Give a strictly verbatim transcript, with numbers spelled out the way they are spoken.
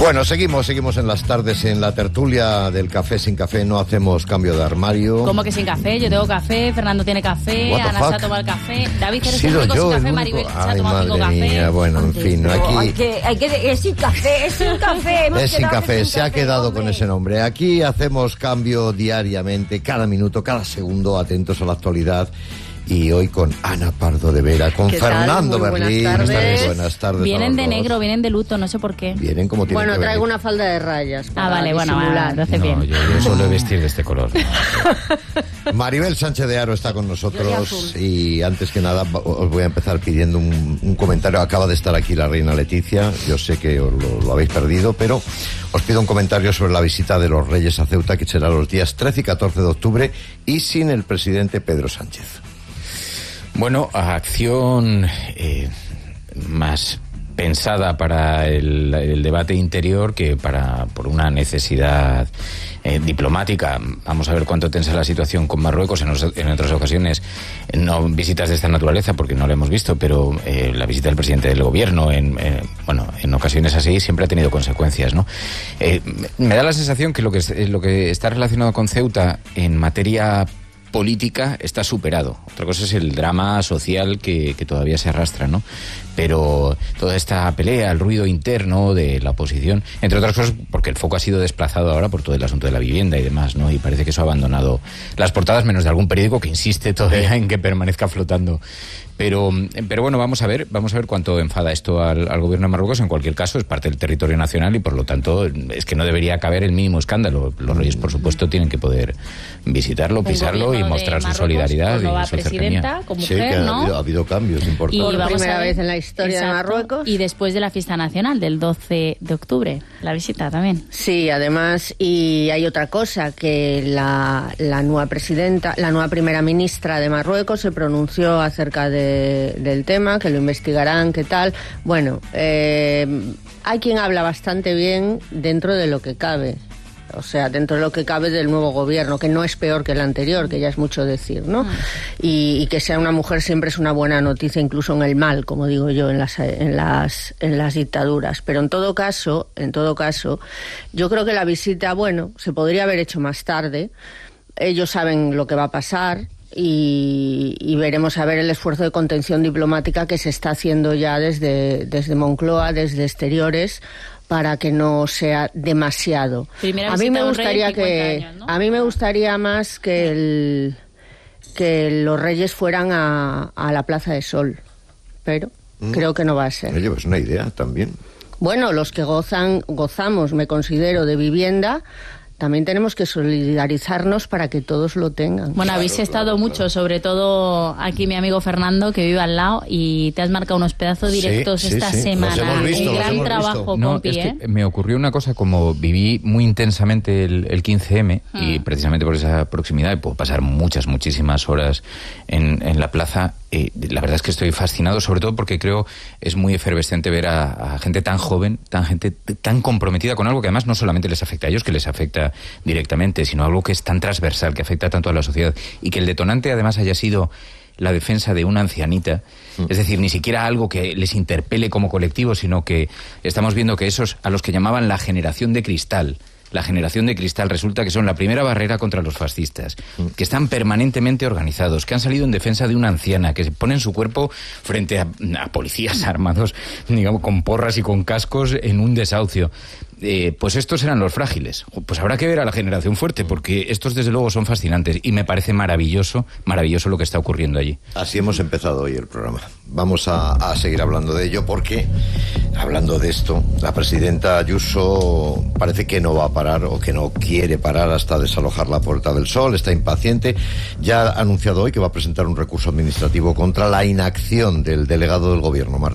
Bueno, seguimos, seguimos en las tardes en la tertulia del Café Sin Café. No hacemos cambio de armario. ¿Cómo que sin café? Yo tengo café, Fernando tiene café, Ana se ha tomado el café, David eres el único sin café, Maribel se ha tomado cinco café. Mía, bueno, en fin, no, aquí... Hay que, hay que, es sin café, es sin café. Hemos es sin café, sin se café, ha quedado hombre. con ese nombre. Aquí hacemos cambio diariamente, cada minuto, cada segundo, atentos a la actualidad. Y hoy con Ana Pardo de Vera, con Fernando Berlín. Buenas tardes. Buenas tardes. Vienen de dos. negro, vienen de luto, no sé por qué. Vienen como tienen Bueno, que traigo venir. una falda de rayas. Ah, vale, bueno, disimular. lo hace No, bien. yo, yo suelo vestir de este color. Maribel Sánchez de Haro está con Yo de nosotros azul. y antes que nada os voy a empezar pidiendo un, un comentario. Acaba de estar aquí la reina Leticia, yo sé que os lo, lo habéis perdido, pero os pido un comentario sobre la visita de los Reyes a Ceuta, que será los días trece y catorce de octubre y sin el presidente Pedro Sánchez. Bueno, acción eh, más pensada para el, el debate interior que para por una necesidad eh, diplomática. Vamos a ver cuánto tensa la situación con Marruecos. En, en otras ocasiones, no visitas de esta naturaleza porque no la hemos visto, pero eh, la visita del presidente del gobierno, en, eh, bueno, en ocasiones así, siempre ha tenido consecuencias, ¿no? Eh, me da la sensación que lo que, lo que está relacionado con Ceuta en materia política está superado. Otra cosa es el drama social que, que todavía se arrastra, ¿no? Pero toda esta pelea, el ruido interno de la oposición, entre otras cosas porque el foco ha sido desplazado ahora por todo el asunto de la vivienda y demás, ¿no? Y parece que eso ha abandonado las portadas, menos de algún periódico que insiste todavía en que permanezca flotando. Pero, pero bueno, vamos a ver, vamos a ver cuánto enfada esto al, al gobierno de Marruecos. En cualquier caso, es parte del territorio nacional y por lo tanto es que no debería caber el mínimo escándalo. Los reyes, por supuesto, tienen que poder visitarlo, pisarlo y mostrar su solidaridad y nueva su presidenta, cercanía. con Sí, mujer, que ha, ¿no? habido, ha habido cambios importantes. Y Por vamos primera a ver, vez en la historia de Marruecos. Y después de la fiesta nacional del doce de octubre, la visita también. Sí, además, y hay otra cosa, que la, la nueva presidenta, la nueva primera ministra de Marruecos se pronunció acerca de, del tema, que lo investigarán, qué tal. Bueno, eh, hay quien habla bastante bien dentro de lo que cabe. O sea, dentro de lo que cabe del nuevo gobierno, que no es peor que el anterior, que ya es mucho decir, ¿no? Mm. Y, y que sea una mujer siempre es una buena noticia, incluso en el mal, como digo yo, en las, en las, en las dictaduras. Pero en todo caso, en todo caso, yo creo que la visita, bueno, se podría haber hecho más tarde. Ellos saben lo que va a pasar. Y, y veremos a ver el esfuerzo de contención diplomática que se está haciendo ya desde, desde Moncloa, desde exteriores, para que no sea demasiado. Primera a mí me gustaría que años, ¿no? a mí me gustaría más que el, que los reyes fueran a, a la Plaza de Sol, pero mm. creo que no va a ser. Oye, pues una idea también. Bueno, los que gozan gozamos, me considero, de vivienda, también tenemos que solidarizarnos para que todos lo tengan. Bueno, habéis Claro, estado claro, mucho, claro. sobre todo aquí mi amigo Fernando, que vive al lado, y te has marcado unos pedazos directos Sí, sí, esta sí. semana. Los hemos visto, Un los gran hemos trabajo, visto. No, compi, es ¿eh? que me ocurrió una cosa, como viví muy intensamente el, el quince eme Hmm. y precisamente por esa proximidad, y puedo pasar muchas, muchísimas horas en, en la plaza, eh, la verdad es que estoy fascinado, sobre todo porque creo es muy efervescente ver a, a gente tan joven, tan gente tan comprometida con algo que además no solamente les afecta a ellos, que les afecta directamente, sino algo que es tan transversal, que afecta tanto a la sociedad, y que el detonante además haya sido la defensa de una ancianita, mm. es decir, ni siquiera algo que les interpele como colectivo, sino que estamos viendo que esos a los que llamaban la generación de cristal, la generación de cristal resulta que son la primera barrera contra los fascistas, que están permanentemente organizados, que han salido en defensa de una anciana, que ponen su cuerpo frente a, a policías armados, digamos, con porras y con cascos en un desahucio. Eh, pues estos eran los frágiles. Pues habrá que ver a la generación fuerte, porque estos desde luego son fascinantes y me parece maravilloso, maravilloso lo que está ocurriendo allí. Así hemos empezado hoy el programa. Vamos a, a seguir hablando de ello porque, hablando de esto, la presidenta Ayuso parece que no va a parar o que no quiere parar hasta desalojar la Puerta del Sol, está impaciente. Ya ha anunciado hoy que va a presentar un recurso administrativo contra la inacción del delegado del gobierno, Marta.